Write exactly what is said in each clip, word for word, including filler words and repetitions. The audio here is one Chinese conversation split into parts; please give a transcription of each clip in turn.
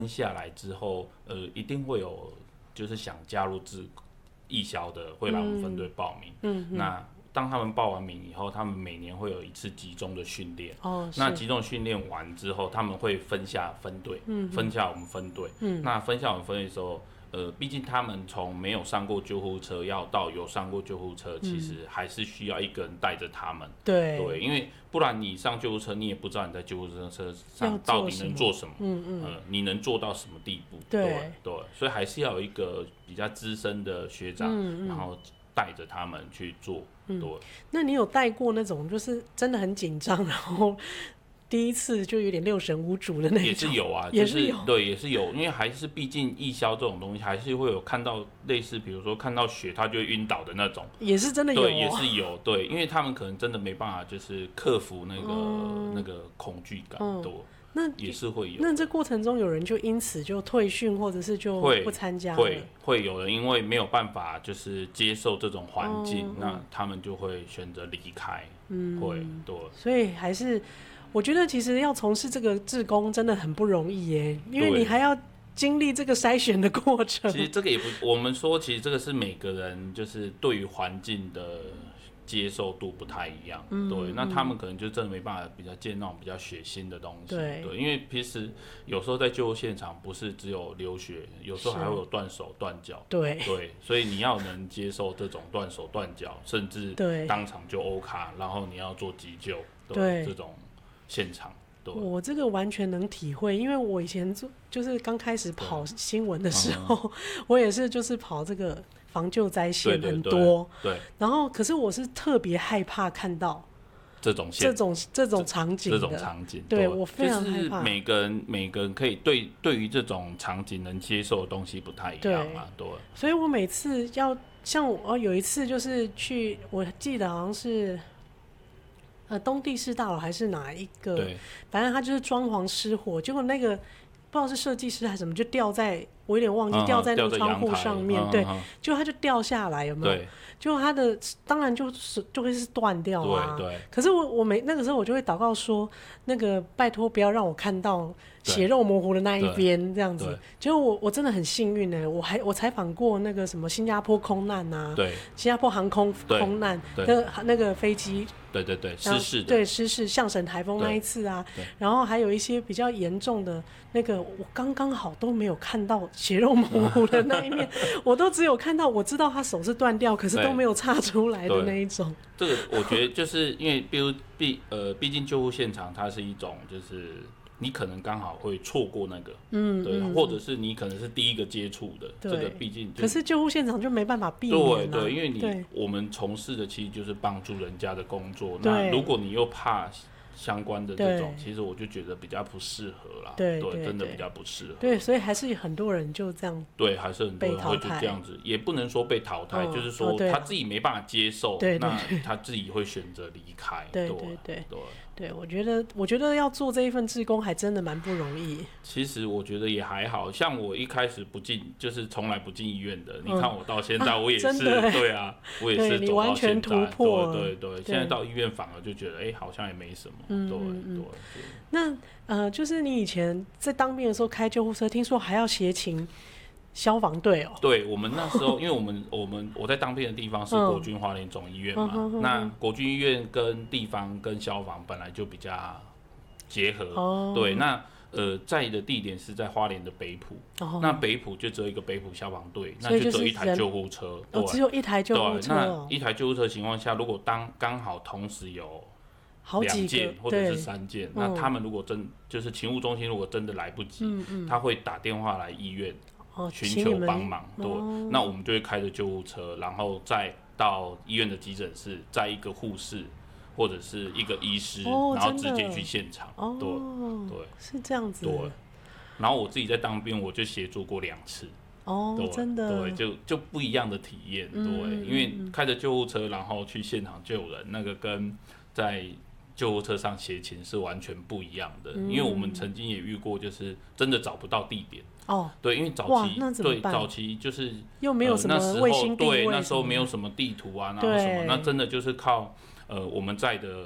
下来之后，呃，一定会有就是想加入自义消的，会来我们分队报名。嗯，嗯那当他们报完名以后，他们每年会有一次集中的训练。哦，那集中训练完之后，他们会分下分队，嗯，分下我们分队。嗯，那分下我们分队的时候。呃，毕竟他们从没有上过救护车，要到有上过救护车，其实还是需要一个人带着他们。 对， 对，因为不然你上救护车，你也不知道你在救护车上到底能做什么，嗯嗯，呃，你能做到什么地步？ 对对, 对，所以还是要有一个比较资深的学长，嗯嗯然后带着他们去做。对，嗯、 那你有带过那种就是真的很紧张，然后？第一次就有点六神无主的那种， 也是有啊，就是、 也是有， 对，也是有，因为还是毕竟义消这种东西，还是会有看到类似，比如说看到血他就会晕倒的那种， 也是真的有、哦， 对，也是有，对，因为他们可能真的没办法，就是克服那个、嗯、那个恐惧感，嗯、对， 那也是会有。 那这过程中有人就因此就退训，或者是就不参加了， 会会有人因为没有办法就是接受这种环境，嗯、那他们就会选择离开，嗯，会，对， 所以还是。我觉得其实要从事这个志工真的很不容易耶，因为你还要经历这个筛选的过程。 其实这个也不，我们说其实这个是每个人就是对于环境的接受度不太一样，嗯、对，那他们可能就真的没办法比较见那种比较血腥的东西，对，对因为其实有时候在救护现场不是只有流血，有时候还会有断手断脚， 对对，所以你要能接受这种断手断脚，甚至当场就 O 卡，然后你要做急救，对这种。现场， 我这个完全能体会，因为我以前做就是刚开始跑新闻的时候，嗯、我也是就是跑这个防救灾线很多， 对，对然后可是我是特别害怕看到这种线这种这种场景的， 这种场景， 对我非常害怕。 就是每个人每个人可以对对于这种场景能接受的东西不太一样啊，对。对所以我每次要像我有一次就是去，我记得好像是。呃，东地市大楼还是哪一个？对，反正他就是装潢失火，结果那个不知道是设计师还是什么，就掉在我有点忘记、嗯、掉在那个窗户上面，对，嗯、就他就掉下来，有没有？对，就他的当然就是就会是断掉啊。对对。可是我我没那个时候我就会祷告说，那个拜托不要让我看到血肉模糊的那一边这样子。结果我我真的很幸运呢，我还我采访过那个什么新加坡空难啊，对，新加坡航空空难，那个那个飞机。 对对对，失事的， 对失事，象神台风那一次啊，然后还有一些比较严重的那个，我刚刚好都没有看到血肉模糊的那一面，我都只有看到我知道他手是断掉，可是都没有擦出来的那一种。 这个我觉得就是因为比如毕呃，毕竟救护现场它是一种就是你可能刚好会错过那个，嗯，对，嗯、或者是你可能是第一个接触的，这个毕竟、就是。 可是救护现场就没办法避免、啊。 对对，因为你我们从事的其实就是帮助人家的工作，那如果你又怕相关的这种，其实我就觉得比较不适合啦。对 对, 对，真的比较不适合。 对，所以还是很多人就这样。 对，还是很多人会就这样子，也不能说被淘汰，嗯、就是说他自己没办法接受，对对对那他自己会选择离开。 对对对 对, 对。对，我觉得，我觉得要做这一份志工还真的蛮不容易。 其实我觉得也还好，像我一开始不进，就是从来不进医院的。嗯、你看我到现在，我也是，啊对啊，我也是走到现在， 你完全突破， 对对 对, 对。现在到医院反而就觉得，哎、欸，好像也没什么。嗯、对对对。 那呃，就是你以前在当兵的时候开救护车，听说还要协勤消防队哦。 对，我们那时候，因为我们我们我在当兵的地方是国军花莲总医院嘛，嗯、那国军医院跟地方跟消防本来就比较结合。哦、对，那呃在的地点是在花莲的北埔，哦、那北埔就只有一个北埔消防队，那就只有一台救护车， 对、哦，只有一台救护车、哦。 那一台救护车的情况下，如果当刚好同时有两件或者是三件，那他们如果真就是勤务中心如果真的来不及，嗯嗯、他会打电话来医院。寻求帮忙，对，哦、那我们就会开着救护车，然后再到医院的急诊室，再一个护士或者是一个医师，哦、然后直接去现场。哦、对对， 是这样子。 对，然后我自己在当兵，我就协助过两次。 哦，真的， 对，就就不一样的体验，对，嗯、因为开着救护车，然后去现场救人，那个跟在救护车上协勤是完全不一样的，嗯、因为我们曾经也遇过，就是真的找不到地点。哦，对，因为早期对早期就是又没有什么卫星地位、 呃，对，那时候没有什么地图啊，然后什么，那真的就是靠呃我们在的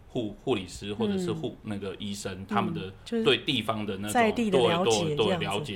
护护理师或者是护、嗯、那个医生，他们的对地方的那种在地的了解， 对对了解